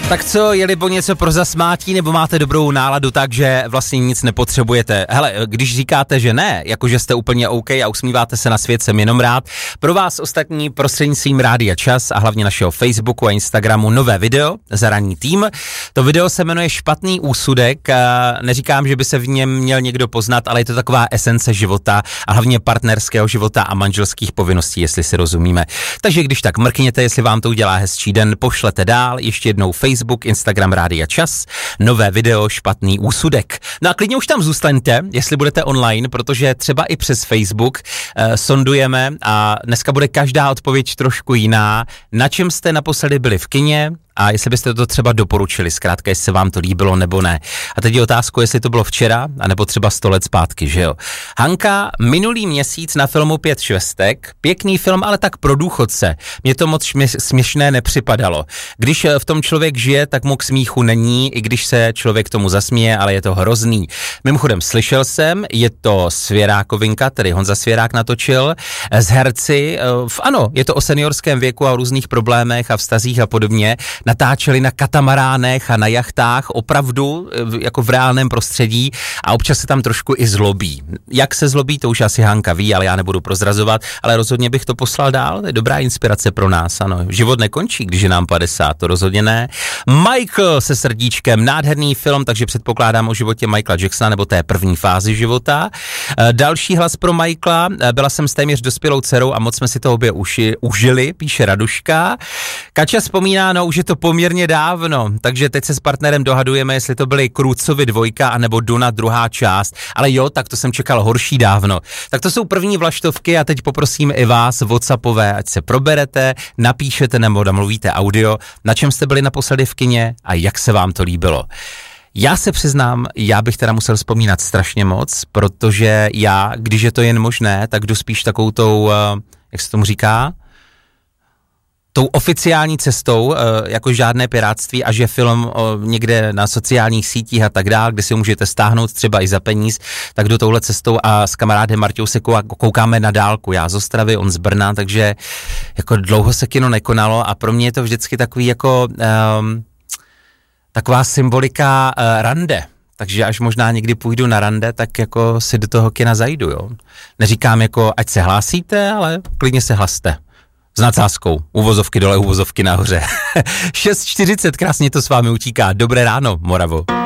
Tak co, jeli něco pro zasmátí, nebo máte dobrou náladu tak, že vlastně nic nepotřebujete? Hele, když říkáte, že ne, jakože jste úplně OK a usmíváte se na svět, jsem jenom rád. Pro vás ostatní prostřednictvím Rádia Čas a hlavně našeho Facebooku a Instagramu nové video za ranní tým. To video se jmenuje Špatný úsudek. Neříkám, že by se v něm měl někdo poznat, ale je to taková esence života a hlavně partnerského života a manželských povinností, jestli si rozumíme. Takže když tak mrkněte, jestli vám to udělá hezčí den, pošlete dál, ještě jednou Facebook, Instagram Rádia Čas, nové video Špatný úsudek. No a klidně už tam zůstaňte, jestli budete online, protože třeba i přes Facebook sondujeme a dneska bude každá odpověď trošku jiná. Na čem jste naposledy byli v kině? A jestli byste to třeba doporučili, zkrátka, jestli se vám to líbilo nebo ne. A teď je otázka, jestli to bylo včera, anebo třeba 100 let zpátky, že jo. Hanka minulý měsíc na filmu 5 švestek, pěkný film, ale tak pro důchodce. Mně to moc směšné nepřipadalo. Když v tom člověk žije, tak mu k smíchu není, i když se člověk tomu zasměje, ale je to hrozný. Mimochodem, slyšel jsem, je to Svěrákovinka, tedy Honza Svěrák natočil, s herci, ano, je to o seniorském věku a o různých problémech a vztazích a podobně. Natáčeli na katamaránech a na jachtách, opravdu jako v reálném prostředí a občas se tam trošku i zlobí. Jak se zlobí, to už asi Hanka ví, ale já nebudu prozrazovat, ale rozhodně bych to poslal dál, to je dobrá inspirace pro nás, ano. Život nekončí, když je nám 50, to rozhodně ne. Michael se srdíčkem, nádherný film, takže předpokládám o životě Michaela Jacksona nebo té první fázi života. Další hlas pro Michaela, byla jsem s téměř dospělou dcerou a moc jsme si to obě užili, píše Raduška. Kača vzpomíná, no už je to poměrně dávno, takže teď se s partnerem dohadujeme, jestli to byly Krůcovi 2 anebo Duna 2. část, ale jo, tak to jsem čekal horší dávno. Tak to jsou první vlaštovky a teď poprosím i vás WhatsAppové, ať se proberete, napíšete nebo namluvíte audio, na čem jste byli naposledy v kině a jak se vám to líbilo. Já se přiznám, já bych teda musel vzpomínat strašně moc, protože já, když je to jen možné, tak jdu spíš takovou tou, jak se tomu říká, tou oficiální cestou, jako žádné pirátství a že film někde na sociálních sítích a tak dál, kde si ho můžete stáhnout třeba i za peníz, tak jdu touhle cestou a s kamarádem Marťou se koukáme na dálku. Já z Ostravy, on z Brna, takže jako dlouho se kino nekonalo a pro mě je to vždycky takový jako taková symbolika rande. Takže až možná někdy půjdu na rande, tak jako si do toho kina zajdu, jo. Neříkám jako, ať se hlásíte, ale klidně se hlaste. S nadsázkou. Uvozovky dole, uvozovky nahoře. 6:40, krásně to s vámi utíká. Dobré ráno, Moravo.